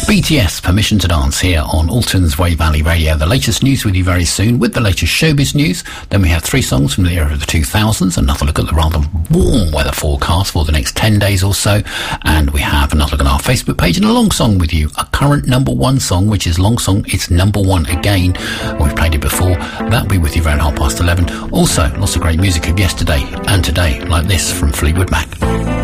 BTS, Permission to Dance, here on Alton's Way Valley Radio. The latest news with you very soon with the latest showbiz news. Then we have 3 songs from the era of the 2000s, another look at the rather warm weather forecast for the next 10 days or so, and we have another look at our Facebook page and a long song with you, a current #1 song, which is Long Song, it's #1 again. We've played it before. That'll be with you around 11:30. Also, lots of great music of yesterday and today, like this from Fleetwood Mac.